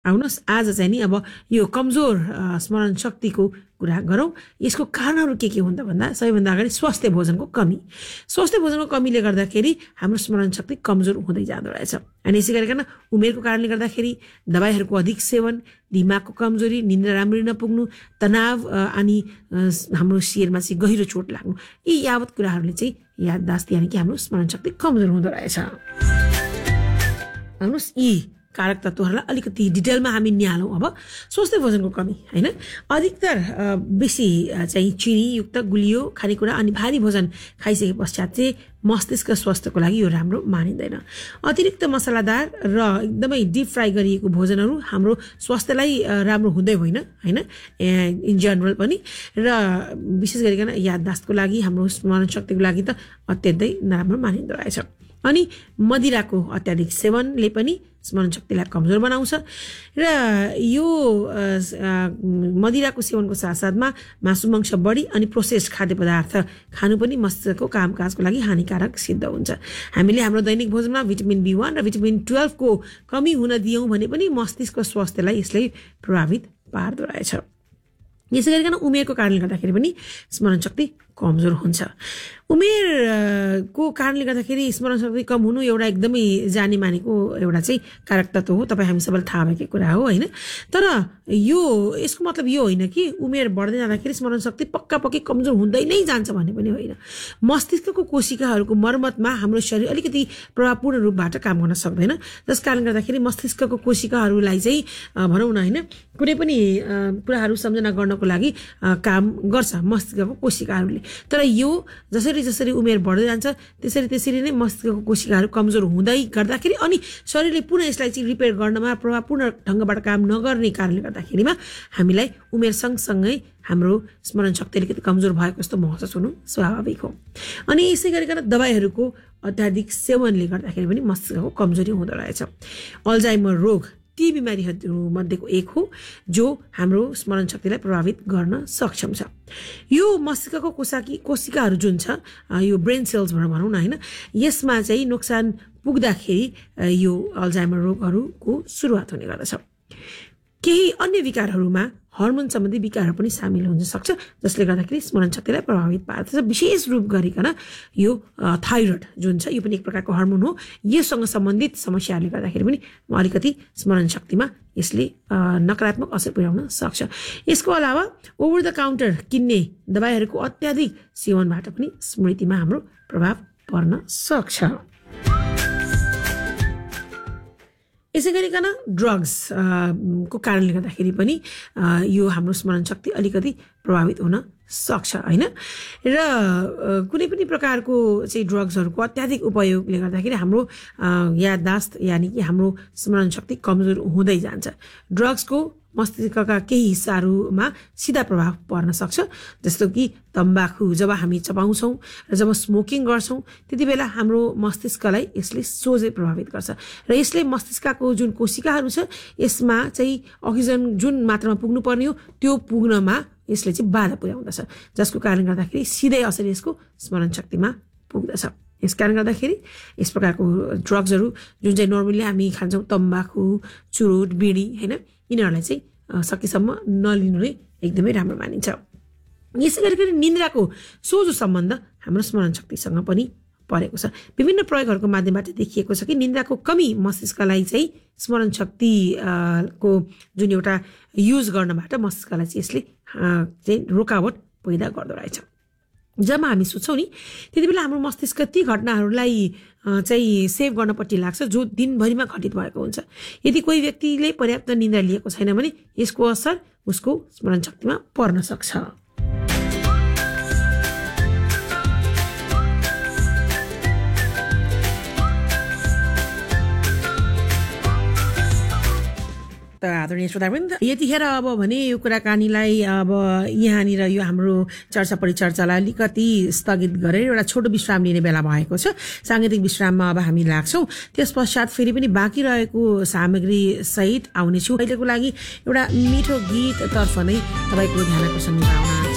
आउनुहोस् आज चाहिँ नि अब यो कमजोर स्मरण शक्तिको कुरा गरौँ। यसको कारणहरू के हुन् त भन्दा सबैभन्दा अगाडि स्वास्थ्य भोजनको कमी। स्वास्थ्य भोजनको कमीले गर्दाखेरि हाम्रो स्मरण शक्ति कमजोर हुँदै जाँदो रहेछ। अनि यसै गरिकन उमेरको कारणले गर्दाखेरि दबाईहरूको अधिक सेवन, दिमागको कमजोरी, निन्द्रा राम्ररी नपुग्नु, तनाव अनि हाम्रो शरीरमा चाहिँ गहिरो चोट लाग्नु, यी यावत कुराहरूले चाहिँ याददाश्त यानि कि हाम्रो स्मरण शक्ति कमजोर हुँदो रहेछ। आउनुहोस् यी कारक तत्त्वहरूलाई अलिकति डिटेलमा हामी निहालौँ। अब स्वास्थ्य भोजनको कमी हैन, अधिकतर बेसी चाहिँ चिनीयुक्त गुलियो खानेकुरा अनि भारी भोजन खाइसके पश्चात चाहिँ मस्तिष्क स्वास्थ्यको लागि यो राम्रो मानिँदैन। अतिरिक्त मसलादार र एकदमै डिप फ्राई गरिएको भोजनहरू हाम्रो स्वास्थ्यलाई राम्रो हुँदै होइन हैन, इन जनरल पनि, र विशेष गरिकन याददाश्तको लागि, हाम्रो स्मरण शक्तिको लागि त अत्यन्तै नराम्रो मानिँदो रहेछ। अनि मदिराको अत्याधिक सेवनले पनि स्मरण शक्तिलाई कमजोर बनाउँछ र यो मदिराको सेवनको साथसाथमा मासु मांस बढी अनि प्रोसेस्ड खाद्य पदार्थ खानु पनि मस्तिष्कको कामकाजको लागि हानिकारक सिद्ध हुन्छ। हामीले हाम्रो दैनिक भोजनमा भिटामिन B1 र भिटामिन 12 को कमी हुन दियौँ भने पनि मस्तिष्कको स्वास्थ्यलाई यसले प्रभावित पार्दो रहेछ। यसै गरिकन उमेरको कारणले गर्दाखेरि पनि स्मरण शक्ति कमजोर हुन्छ। उमेरको कारणले गर्दाखेरि स्मरण शक्ति कम हुनु एउटा एकदमै जानी मानेको एउटा चाहिँ कारक तत्त्व हो, तपाईँ हामी सबैलाई थाहा भएकै कुरा हो हैन। तर यो यसको मतलब यो होइन कि उमेर बढ्दै जाँदाखेरि स्मरण शक्ति पक्कै कमजोर हुँदै नै जान्छ भन्ने पनि होइन। मस्तिष्कको कोशिकाहरूको मर्मतमा हाम्रो शरीर अलिकति प्रभावपूर्ण रूपबाट काम गर्न सक्दैन, जस कारणले गर्दाखेरि मस्तिष्कको कोशिकाहरूलाई चाहिँ भनौँ न हैन, कुनै पनि कुराहरू सम्झना गर्नको लागि काम गर्छ मस्तिष्कको कोशिकाहरूले। तर यो जसरी उमेर बढ्दै जान्छ त्यसरी नै मस्तिष्कको कोशिकाहरू कमजोर हुँदै गर्दाखेरि अनि शरीरले पुनः यसलाई चाहिँ रिपेयर गर्नमा प्रभावपूर्ण ढङ्गबाट काम नगर्ने कारणले गर्दाखेरिमा हामीलाई उमेर सँगसँगै हाम्रो स्मरण शक्ति अलिकति कमजोर भएको जस्तो महसुस हुनु स्वाभाविक हो। अनि यसै गरिकन दबाईहरूको अत्याधिक सेवनले गर्दाखेरि पनि मस्तिष्कको कमजोरी हुँदो रहेछ। अल्जाइमर रोग ती बिमारीहरू मध्येको एक हो जो हाम्रो स्मरण शक्तिलाई प्रभावित गर्न सक्षम छ। यो मस्तिष्कको कोशिकाहरू जुन छ, यो ब्रेन सेल्स भनौँ न हैन, यसमा चाहिँ नोक्सान पुग्दाखेरि यो अल्जाइमर रोगहरूको सुरुवात हुने गर्दछ। केही अन्य विकारहरूमा हर्मोन सम्बन्धी विकारहरू पनि सामेल हुन सक्छ, जसले गर्दाखेरि स्मरण शक्तिलाई प्रभावित पार्दछ। विशेष रूप गरिकन यो थाइरोइड जुन छ, यो पनि एक प्रकारको हर्मोन हो। यससँग सम्बन्धित समस्याहरूले गर्दाखेरि पनि अलिकति स्मरण शक्तिमा यसले नकारात्मक असर पुर्याउन सक्छ। यसको अलावा ओभर द काउन्टर किन्ने दबाईहरूको अत्याधिक सेवनबाट पनि स्मृतिमा हाम्रो प्रभाव पर्न सक्छ। यसै गरिकन ड्रग्स को कारणले गर्दाखेरि पनि यो हाम्रो स्मरण शक्ति अलिकति प्रभावित हुन सक्छ हैन। र कुनै पनि प्रकारको चाहिँ ड्रग्सहरूको अत्याधिक उपयोगले गर्दाखेरि हाम्रो याददाश्त यानि कि हाम्रो स्मरण शक्ति कमजोर हुँदै जान्छ। ड्रग्सको मस्तिष्कका केही हिस्साहरूमा सीधा प्रभाव पर्न सक्छ, जस्तो कि तम्बाकु जब हामी चबाउँछौँ र जब स्मोकिङ गर्छौँ त्यति बेला हाम्रो मस्तिष्कलाई यसले सोझै प्रभावित गर्छ र यसले मस्तिष्कको जुन कोशिकाहरू छ यसमा चाहिँ अक्सिजन जुन मात्रामा पुग्नुपर्ने हो त्यो पुग्नमा यसले चाहिँ बाधा पुर्याउँदछ, जसको कारणले गर्दाखेरि सिधै असर यसको स्मरण शक्तिमा पुग्दछ। यस कारण गर्दाखेरि यस प्रकारको ड्रग्सहरू जुन चाहिँ नर्मली हामी खान्छौँ, तम्बाकु, चुरोट, बिडी हैन, यिनीहरूलाई चाहिँ सकेसम्म नलिनु नै एकदमै राम्रो मानिन्छ। यसै गरिकन निन्द्राको सोझो सम्बन्ध हाम्रो स्मरण शक्तिसँग पनि परेको छ। विभिन्न प्रयोगहरूको माध्यमबाट देखिएको छ कि निन्द्राको कमी मस्तिष्कलाई चाहिँ स्मरण शक्तिको जुन एउटा युज गर्नबाट मस्तिष्कलाई चाहिँ यसले चाहिँ रोकावट पैदा गर्दो रहेछ। जब हामी सुत्छौँ नि त्यति बेला हाम्रो मस्तिष्क ती घटनाहरूलाई चाहिँ सेभ गर्नपट्टि लाग्छ जो दिनभरिमा घटित भएको हुन्छ। यदि कोही व्यक्तिले पर्याप्त निन्द्रा लिएको छैन भने यसको असर उसको स्मरण शक्तिमा पर्न सक्छ। आदरणीय श्रोतावृन्द, यतिखेर अब भने यो कुराकानीलाई अब यहाँनिर यो हाम्रो चर्चा परिचर्चालाई अलिकति स्थगित गरेर एउटा छोटो विश्राम लिने बेला भएको छ। साङ्गीतिक विश्राममा अब हामी लाग्छौँ। त्यस पश्चात फेरि पनि बाँकी रहेको सामग्री सहित आउनेछु। अहिलेको लागि एउटा मिठो गीततर्फ नै तपाईँको ध्यान आकर्षण गराउन